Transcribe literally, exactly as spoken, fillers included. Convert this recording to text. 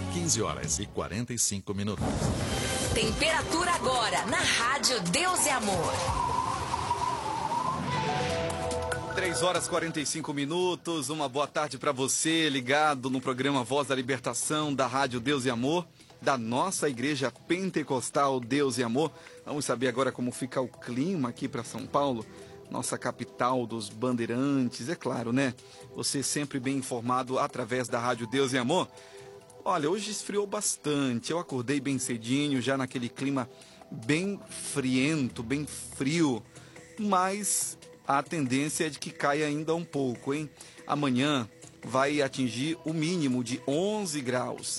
quinze horas e quarenta e cinco minutos. Temperatura agora na Rádio Deus e Amor. três horas e quarenta e cinco minutos. Uma boa tarde para você, ligado no programa Voz da Libertação da Rádio Deus e Amor, da nossa Igreja Pentecostal Deus e Amor. Vamos saber agora como fica o clima aqui para São Paulo, nossa capital dos bandeirantes, é claro, né? Você sempre bem informado através da Rádio Deus e Amor. Olha, hoje esfriou bastante, eu acordei bem cedinho, já naquele clima bem friento, bem frio, mas a tendência é de que caia ainda um pouco, hein? Amanhã vai atingir o mínimo de onze graus,